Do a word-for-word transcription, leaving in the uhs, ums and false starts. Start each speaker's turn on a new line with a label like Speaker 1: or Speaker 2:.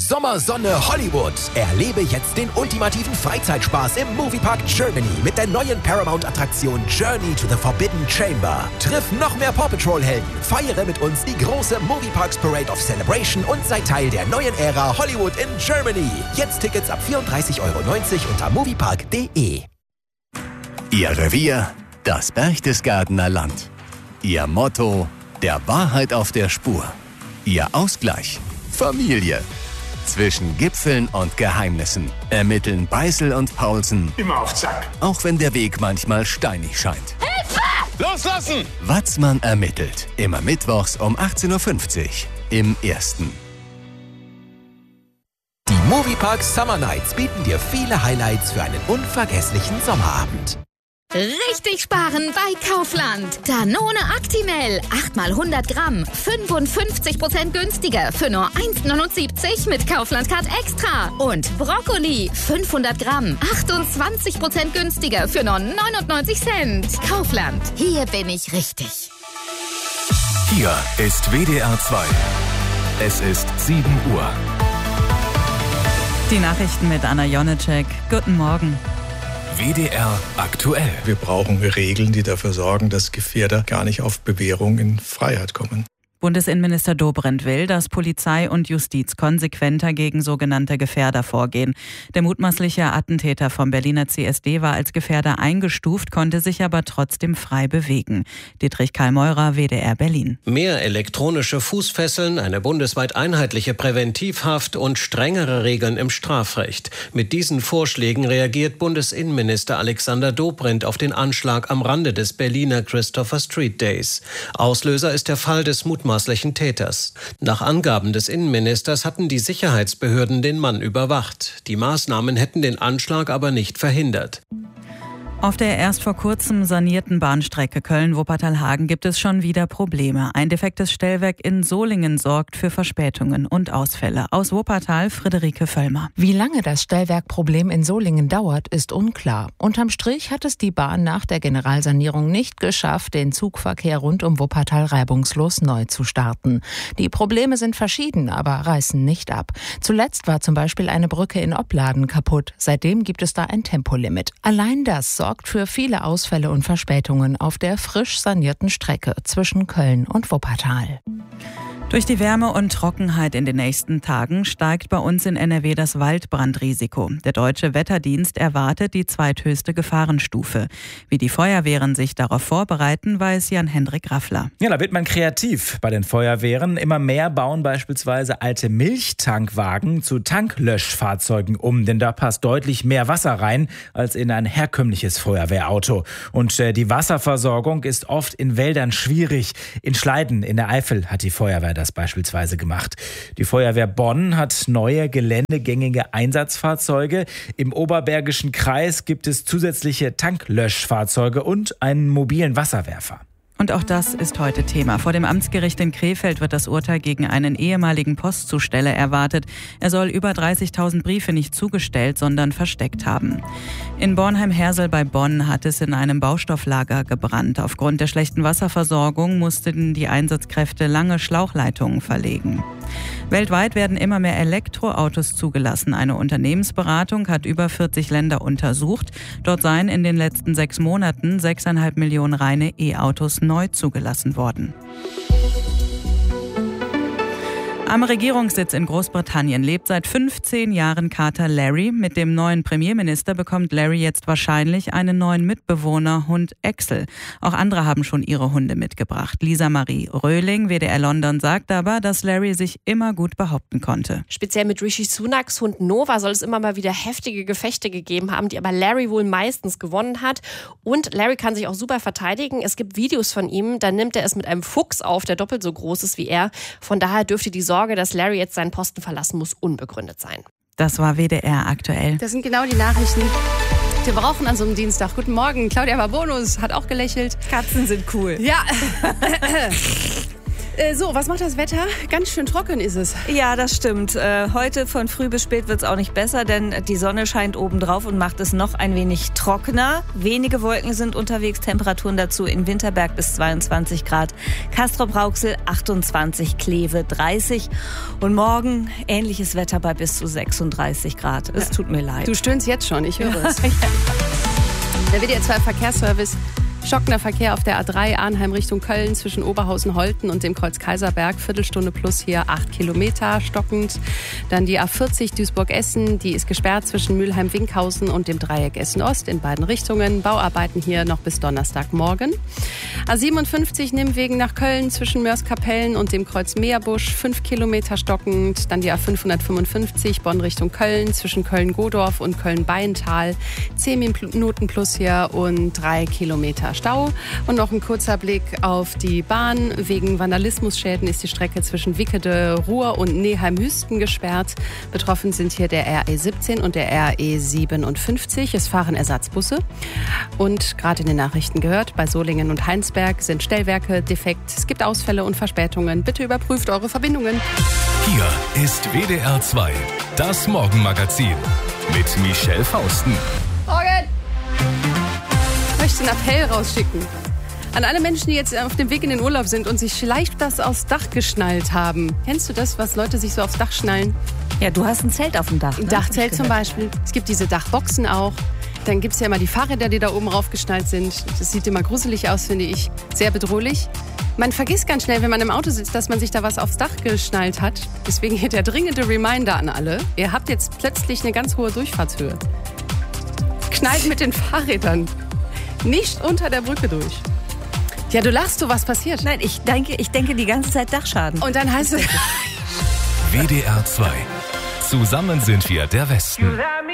Speaker 1: Sommersonne Hollywood. Erlebe jetzt den ultimativen Freizeitspaß im Moviepark Germany mit der neuen Paramount-Attraktion Journey to the Forbidden Chamber. Triff noch mehr Paw Patrol-Helden, feiere mit uns die große Movieparks Parade of Celebration und sei Teil der neuen Ära Hollywood in Germany. Jetzt Tickets ab vierunddreißig Euro neunzig unter moviepark punkt de.
Speaker 2: Ihr Revier, das Berchtesgadener Land. Ihr Motto, der Wahrheit auf der Spur. Ihr Ausgleich, Familie. Zwischen Gipfeln und Geheimnissen ermitteln Beißel und Paulsen.
Speaker 3: Immer auf Zack.
Speaker 2: Auch wenn der Weg manchmal steinig scheint.
Speaker 3: Hilfe! Loslassen!
Speaker 2: Watzmann ermittelt. Immer mittwochs um achtzehn Uhr fünfzig im Ersten.
Speaker 1: Die Moviepark Summer Nights bieten dir viele Highlights für einen unvergesslichen Sommerabend.
Speaker 4: Richtig sparen bei Kaufland. Danone Actimel, acht mal hundert Gramm, fünfundfünfzig Prozent günstiger für nur eins neunundsiebzig mit Kaufland-Card Extra. Und Brokkoli, fünfhundert Gramm, achtundzwanzig Prozent günstiger für nur neunundneunzig Cent. Kaufland, hier bin ich richtig.
Speaker 5: Hier ist W D R zwei. Es ist sieben Uhr.
Speaker 6: Die Nachrichten mit Anna Jonecek. Guten Morgen.
Speaker 5: W D R aktuell.
Speaker 7: Wir brauchen Regeln, die dafür sorgen, dass Gefährder gar nicht auf Bewährung in Freiheit kommen.
Speaker 6: Bundesinnenminister Dobrindt will, dass Polizei und Justiz konsequenter gegen sogenannte Gefährder vorgehen. Der mutmaßliche Attentäter vom Berliner C S D war als Gefährder eingestuft, konnte sich aber trotzdem frei bewegen. Dietrich Karl-Meurer, W D R Berlin.
Speaker 8: Mehr elektronische Fußfesseln, eine bundesweit einheitliche Präventivhaft und strengere Regeln im Strafrecht. Mit diesen Vorschlägen reagiert Bundesinnenminister Alexander Dobrindt auf den Anschlag am Rande des Berliner Christopher Street Days. Auslöser ist der Fall des mutmaßlichen mutmaßlichen Täters. Nach Angaben des Innenministers hatten die Sicherheitsbehörden den Mann überwacht. Die Maßnahmen hätten den Anschlag aber nicht verhindert.
Speaker 6: Auf der erst vor kurzem sanierten Bahnstrecke Köln-Wuppertal-Hagen gibt es schon wieder Probleme. Ein defektes Stellwerk in Solingen sorgt für Verspätungen und Ausfälle. Aus Wuppertal Friederike Völlmer.
Speaker 9: Wie lange das Stellwerkproblem in Solingen dauert, ist unklar. Unterm Strich hat es die Bahn nach der Generalsanierung nicht geschafft, den Zugverkehr rund um Wuppertal reibungslos neu zu starten. Die Probleme sind verschieden, aber reißen nicht ab. Zuletzt war zum Beispiel eine Brücke in Opladen kaputt. Seitdem gibt es da ein Tempolimit. Allein das sorgt für viele Ausfälle und Verspätungen auf der frisch sanierten Strecke zwischen Köln und Wuppertal.
Speaker 6: Durch die Wärme und Trockenheit in den nächsten Tagen steigt bei uns in N R W das Waldbrandrisiko. Der Deutsche Wetterdienst erwartet die zweithöchste Gefahrenstufe. Wie die Feuerwehren sich darauf vorbereiten, weiß Jan-Hendrik Raffler.
Speaker 10: Ja, da wird man kreativ bei den Feuerwehren. Immer mehr bauen beispielsweise alte Milchtankwagen zu Tanklöschfahrzeugen um. Denn da passt deutlich mehr Wasser rein als in ein herkömmliches Feuerwehrauto. Und äh, die Wasserversorgung ist oft in Wäldern schwierig. In Schleiden in der Eifel hat die Feuerwehr das beispielsweise gemacht. Die Feuerwehr Bonn hat neue geländegängige Einsatzfahrzeuge. Im Oberbergischen Kreis gibt es zusätzliche Tanklöschfahrzeuge und einen mobilen Wasserwerfer.
Speaker 6: Und auch das ist heute Thema. Vor dem Amtsgericht in Krefeld wird das Urteil gegen einen ehemaligen Postzusteller erwartet. Er soll über dreißigtausend Briefe nicht zugestellt, sondern versteckt haben. In Bornheim-Hersel bei Bonn hat es in einem Baustofflager gebrannt. Aufgrund der schlechten Wasserversorgung mussten die Einsatzkräfte lange Schlauchleitungen verlegen. Weltweit werden immer mehr Elektroautos zugelassen. Eine Unternehmensberatung hat über vierzig Länder untersucht. Dort seien in den letzten sechs Monaten sechseinhalb Millionen reine E-Autos neu zugelassen worden. Am Regierungssitz in Großbritannien lebt seit fünfzehn Jahren Kater Larry. Mit dem neuen Premierminister bekommt Larry jetzt wahrscheinlich einen neuen Mitbewohner, Hund Axel. Auch andere haben schon ihre Hunde mitgebracht. Lisa Marie Röhling, W D R London, sagt aber, dass Larry sich immer gut behaupten konnte.
Speaker 11: Speziell mit Rishi Sunaks Hund Nova soll es immer mal wieder heftige Gefechte gegeben haben, die aber Larry wohl meistens gewonnen hat. Und Larry kann sich auch super verteidigen. Es gibt Videos von ihm, da nimmt er es mit einem Fuchs auf, der doppelt so groß ist wie er. Von daher dürfte die Sorge, dass Larry jetzt seinen Posten verlassen muss, unbegründet sein.
Speaker 6: Das war W D R aktuell.
Speaker 12: Das sind genau die Nachrichten, die wir brauchen an so einem Dienstag. Guten Morgen, Claudia Babonus hat auch gelächelt.
Speaker 13: Katzen sind cool.
Speaker 12: Ja. Äh, so, was macht das Wetter? Ganz schön trocken ist es.
Speaker 13: Ja, das stimmt. Äh, heute von früh bis spät wird es auch nicht besser, denn die Sonne scheint oben drauf und macht es noch ein wenig trockener. Wenige Wolken sind unterwegs, Temperaturen dazu in Winterberg bis zweiundzwanzig Grad, Castrop-Rauxel achtundzwanzig, Kleve dreißig und morgen ähnliches Wetter bei bis zu sechsunddreißig Grad. Es tut mir leid.
Speaker 12: Du stöhnst jetzt schon, ich höre es. Der W D R zwei Verkehrsservice. Schockender Verkehr auf der A drei Arnheim Richtung Köln zwischen Oberhausen-Holten und dem Kreuz Kaiserberg. Viertelstunde plus hier acht Kilometer stockend. Dann die A vierzig Duisburg-Essen. Die ist gesperrt zwischen Mülheim-Winkhausen und dem Dreieck Essen-Ost in beiden Richtungen. Bauarbeiten hier noch bis Donnerstagmorgen. A siebenundfünfzig Nimwegen nach Köln zwischen Mörs-Kapellen und dem Kreuz Meerbusch. Fünf Kilometer stockend. Dann die A fünfhundertfünfundfünfzig Bonn Richtung Köln zwischen Köln-Godorf und Köln-Beiental. Zehn Minuten plus hier und drei Kilometer Stau. Und noch ein kurzer Blick auf die Bahn. Wegen Vandalismusschäden ist die Strecke zwischen Wickede, Ruhr und Neheim-Hüsten gesperrt. Betroffen sind hier der R E siebzehn und der R E siebenundfünfzig. Es fahren Ersatzbusse. Und gerade in den Nachrichten gehört, bei Solingen und Heinsberg sind Stellwerke defekt. Es gibt Ausfälle und Verspätungen. Bitte überprüft eure Verbindungen.
Speaker 5: Hier ist W D R zwei, das Morgenmagazin mit Michelle Fausten.
Speaker 12: Morgen! Ich möchte einen Appell rausschicken an alle Menschen, die jetzt auf dem Weg in den Urlaub sind und sich vielleicht das aufs Dach geschnallt haben. Kennst du das, was Leute sich so aufs Dach schnallen?
Speaker 13: Ja, du hast ein Zelt auf dem Dach.
Speaker 12: Ein ne? Dachzelt zum Beispiel. Es gibt diese Dachboxen auch. Dann gibt es ja immer die Fahrräder, die da oben raufgeschnallt sind. Das sieht immer gruselig aus, finde ich. Sehr bedrohlich. Man vergisst ganz schnell, wenn man im Auto sitzt, dass man sich da was aufs Dach geschnallt hat. Deswegen hier der dringende Reminder an alle. Ihr habt jetzt plötzlich eine ganz hohe Durchfahrtshöhe. Knallt mit den Fahrrädern nicht unter der Brücke durch. Ja, du lachst so, was passiert?
Speaker 13: Nein, ich denke, ich denke die ganze Zeit Dachschaden.
Speaker 12: Und dann heißt es...
Speaker 5: W D R zwei. Zusammen sind wir der Westen.